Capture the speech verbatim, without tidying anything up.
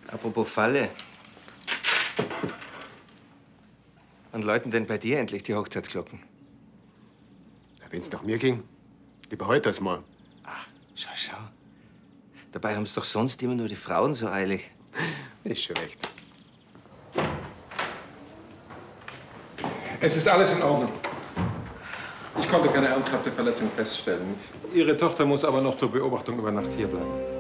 Apropos Falle. Wann läuten denn bei dir endlich die Hochzeitsglocken? Wenn es nach mir ging, lieber heute als morgen. Ah, schau, schau. Dabei haben es doch sonst immer nur die Frauen so eilig. Ist schon recht. Es ist alles in Ordnung. Ich konnte keine ernsthafte Verletzung feststellen. Ihre Tochter muss aber noch zur Beobachtung über Nacht hierbleiben.